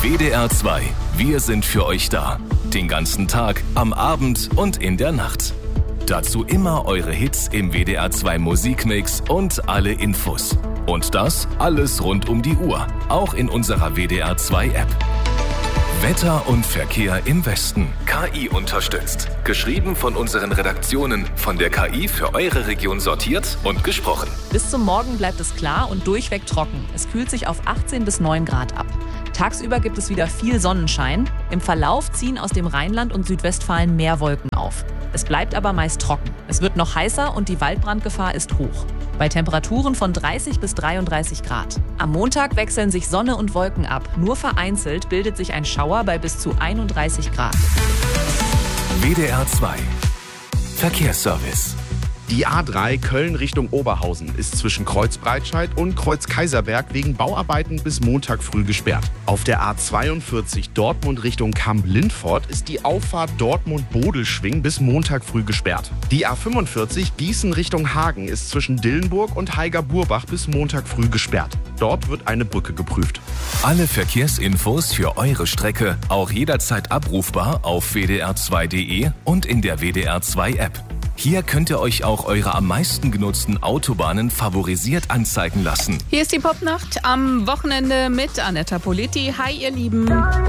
WDR 2. Wir sind für euch da. Den ganzen Tag, am Abend und in der Nacht. Dazu immer eure Hits im WDR 2 Musikmix und alle Infos. Und das alles rund um die Uhr, auch in unserer WDR 2 App. Wetter und Verkehr im Westen. KI unterstützt. Geschrieben von unseren Redaktionen, von der KI für eure Region sortiert und gesprochen. Bis zum Morgen bleibt es klar und durchweg trocken. Es kühlt sich auf 18 bis 9 Grad ab. Tagsüber gibt es wieder viel Sonnenschein. Im Verlauf ziehen aus dem Rheinland und Südwestfalen mehr Wolken auf. Es bleibt aber meist trocken. Es wird noch heißer und die Waldbrandgefahr ist hoch. Bei Temperaturen von 30 bis 33 Grad. Am Montag wechseln sich Sonne und Wolken ab. Nur vereinzelt bildet sich ein Schauer bei bis zu 31 Grad. WDR 2 Verkehrsservice. Die A3 Köln Richtung Oberhausen ist zwischen Kreuz Breitscheid und Kreuz Kaiserberg wegen Bauarbeiten bis Montag früh gesperrt. Auf der A42 Dortmund Richtung Kamp-Lindfort ist die Auffahrt Dortmund-Bodelschwing bis Montag früh gesperrt. Die A45 Gießen Richtung Hagen ist zwischen Dillenburg und Haiger-Burbach bis Montag früh gesperrt. Dort wird eine Brücke geprüft. Alle Verkehrsinfos für eure Strecke auch jederzeit abrufbar auf wdr2.de und in der WDR 2 App. Hier könnt ihr euch auch eure am meisten genutzten Autobahnen favorisiert anzeigen lassen. Hier ist die Popnacht am Wochenende mit Anetta Politi. Hi, ihr Lieben.